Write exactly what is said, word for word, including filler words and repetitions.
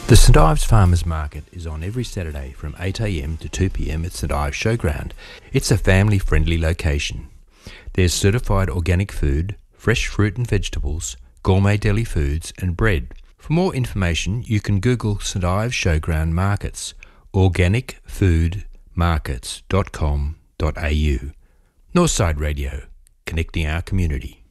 The St Ives Farmers Market is on every Saturday from eight a m to two p m at St Ives Showground. It's a family-friendly location. There's certified organic food, fresh fruit and vegetables, gourmet deli foods and bread. For more information, you can Google St Ives Showground Markets, organic food markets dot com dot a u. Northside Radio, connecting our community.